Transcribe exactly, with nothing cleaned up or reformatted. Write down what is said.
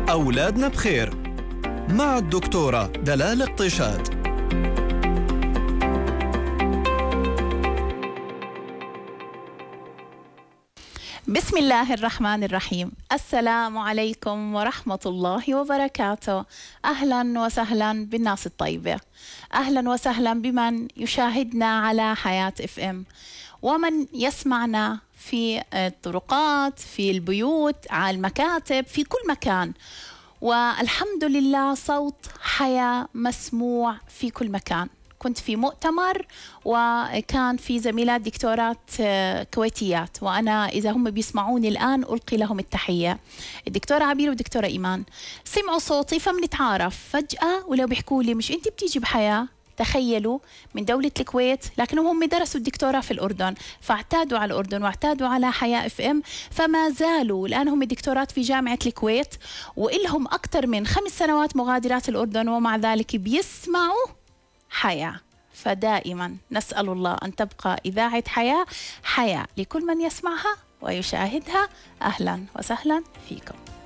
أولادنا بخير مع الدكتورة دلال الطيشات. بسم الله الرحمن الرحيم. السلام عليكم ورحمة الله وبركاته. أهلا وسهلا بالناس الطيبة، أهلا وسهلا بمن يشاهدنا على حياة اف ام ومن يسمعنا في الطرقات، في البيوت، على المكاتب، في كل مكان. والحمد لله صوت حياة مسموع في كل مكان. كنت في مؤتمر وكان في زميلات دكتورات كويتيات، وأنا إذا هم بيسمعوني الآن ألقي لهم التحية. الدكتورة عبير والدكتورة إيمان سمعوا صوتي فبنتعارف فجأة، ولو بيحكوا لي مش أنت بتيجي بحياة؟ تخيلوا، من دولة الكويت لكنهم هم درسوا الدكتوراه في الأردن، فاعتادوا على الأردن واعتادوا على حياة اف ام، فما زالوا الآن هم دكتورات في جامعة الكويت وإلهم أكثر من خمس سنوات مغادرات الأردن، ومع ذلك بيسمعوا حياة. فدائما نسأل الله أن تبقى إذاعة حياة حياة لكل من يسمعها ويشاهدها. أهلا وسهلا فيكم.